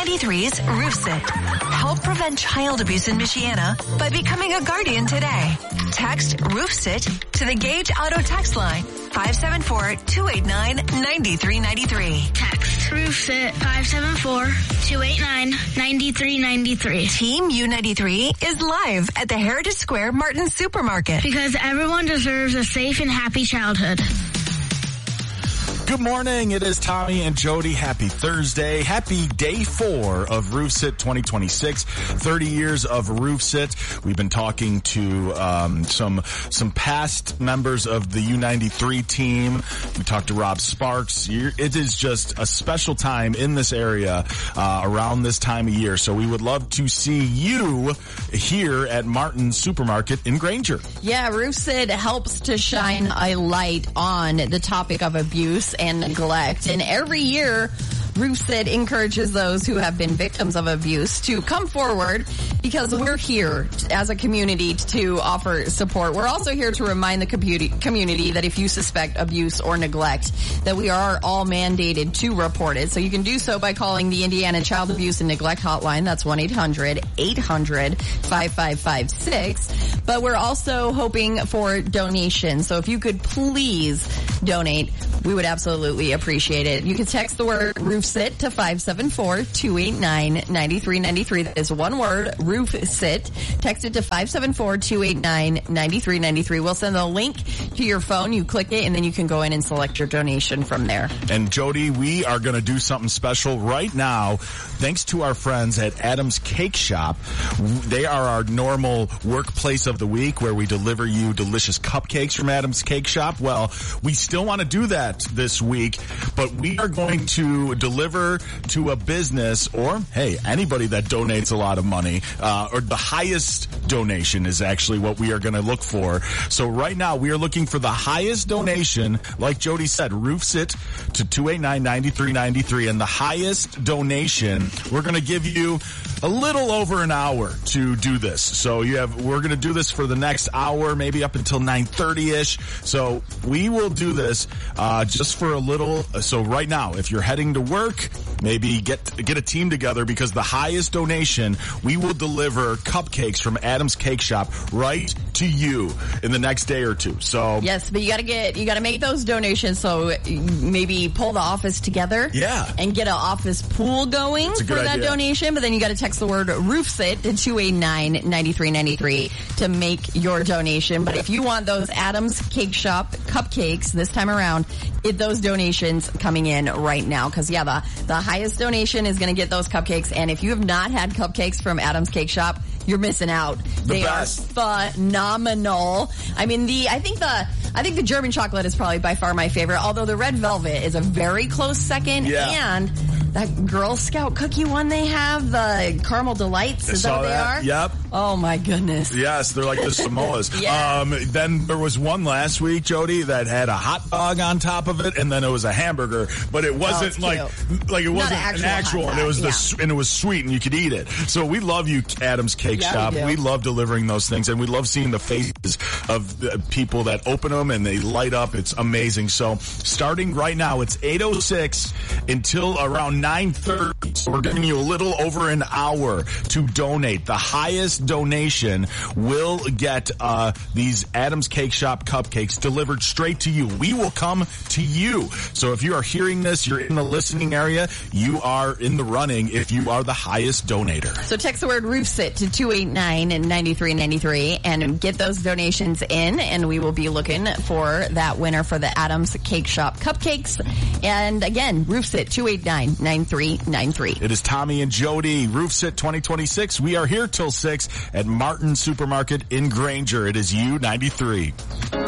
U93's Roof Sit. Help prevent child abuse in Michiana by becoming a guardian today. Text Roof Sit to the Gage Auto text line 574-289-9393. Text Roof Sit 574-289-9393. Team U93 is live at the Heritage Square Martin Supermarket. Because everyone deserves a safe and happy childhood. Good morning. It is Tommy and Jody. Happy Thursday. Happy day 4 of Roof Sit 2026. 30 years of Roof Sit. We've been talking to some past members of the U93 team. We talked to Rob Sparks. It is just a special time in this area around this time of year. So we would love to see you here at Martin Supermarket in Granger. Yeah, Roof Sit helps to shine a light on the topic of abuse and neglect. And every year, Roof Sit encourages those who have been victims of abuse to come forward because we're here as a community to offer support. We're also here to remind the community that if you suspect abuse or neglect, that we are all mandated to report it. So you can do so by calling the Indiana Child Abuse and Neglect Hotline. That's 1-800-800-5556. But we're also hoping for donations. So if you could please donate, we would absolutely appreciate it. You can text the word Roof Sit to 574-289-9393. That is one word, Roof Sit. Text it to 574-289-9393. We'll send the link to your phone. You click it, and then you can go in and select your donation from there. And Jody, we are going to do something special right now. Thanks to our friends at Adam's Cake Shop. They are our normal workplace of the week where we deliver you delicious cupcakes from Adam's Cake Shop. Well, we still want to do that this week, but we are going to deliver to a business or, hey, anybody that donates a lot of money, or the highest donation is actually what we are going to look for. So right now we are looking for the highest donation, like Jody said, Roof Sit to 289-9393, and the highest donation, we're going to give you a little over an hour to do this. So we're going to do this for the next hour, maybe up until 9:30ish. So we will do this just for a little. So right now, if you're heading to work, maybe get a team together, because the highest donation, we will deliver cupcakes from Adam's Cake Shop right to you in the next day or two. So yes, but you got to make those donations. So maybe pull the office together, and get an office pool going for that donation. But then you got to text the word Roof Sit to 289-9393 to make your donation. But if you want those Adam's Cake Shop cupcakes this time around, get those donations coming in right now, because the highest donation is going to get those cupcakes. And if you have not had cupcakes from Adam's Cake Shop, you're missing out. They are phenomenal. I mean, I think the German chocolate is probably by far my favorite, although the red velvet is a very close second. Yeah. And that Girl Scout cookie one they have, the Caramel Delights, is that what they are? Yep. Oh my goodness. Yes, they're like the Samoas. Yeah. Then there was one last week, Jody, that had a hot dog on top of it, and then it was a hamburger, but it wasn't it wasn't an actual one. It was and it was sweet, and you could eat it. So we love you, Adam's Cake Shop. We love delivering those things, and we love seeing the faces of the people that open them and they light up. It's amazing. So starting right now, it's 8:06 until around 9:30. So we're giving you a little over an hour to donate. The highest donation will get these Adam's Cake Shop cupcakes delivered straight to you. We will come to you. So if you are hearing this, you're in the listening area, you are in the running if you are the highest donator. So text the word Roof Sit to 289-9393 and get those donations in, and we will be looking for that winner for the Adam's Cake Shop cupcakes. And again, Roof Sit 289-9393. It is Tommy and Jody, Roof Sit 2026. We are here till 6 at Martin Supermarket in Granger. It is U93.